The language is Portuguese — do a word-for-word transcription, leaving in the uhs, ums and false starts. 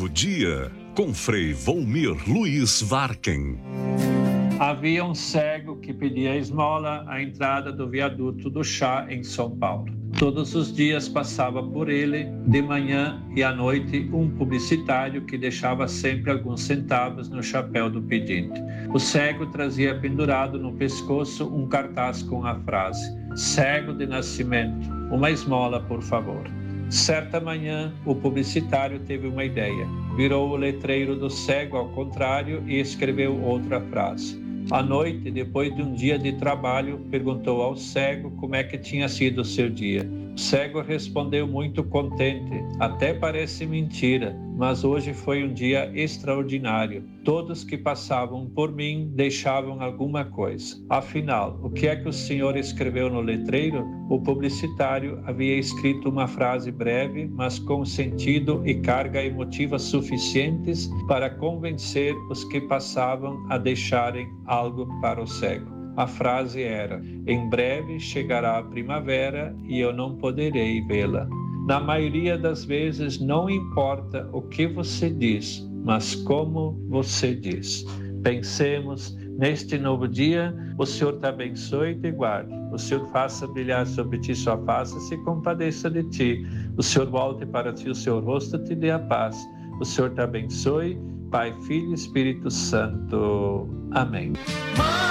Novo dia, com Frei Volmir Luiz Varken. Havia um cego que pedia esmola à entrada do viaduto do Chá, em São Paulo. Todos os dias passava por ele, de manhã e à noite, um publicitário que deixava sempre alguns centavos no chapéu do pedinte. O cego trazia pendurado no pescoço um cartaz com a frase: "Cego de nascimento, uma esmola, por favor." Certa manhã, o publicitário teve uma ideia. Virou o letreiro do cego ao contrário e escreveu outra frase. À noite, depois de um dia de trabalho, perguntou ao cego como é que tinha sido o seu dia. O cego respondeu muito contente: "Até parece mentira, mas hoje foi um dia extraordinário. Todos que passavam por mim deixavam alguma coisa." Afinal, o que é que o senhor escreveu no letreiro? O publicitário havia escrito uma frase breve, mas com sentido e carga emotiva suficientes para convencer os que passavam a deixarem algo para o cego. A frase era: "Em breve chegará a primavera e eu não poderei vê-la." Na maioria das vezes, não importa o que você diz, mas como você diz. Pensemos neste novo dia. O Senhor te abençoe e te guarde. O Senhor faça brilhar sobre ti sua face e se compadeça de ti. O Senhor volte para ti o seu rosto e te dê a paz. O Senhor te abençoe, Pai, Filho e Espírito Santo. Amém.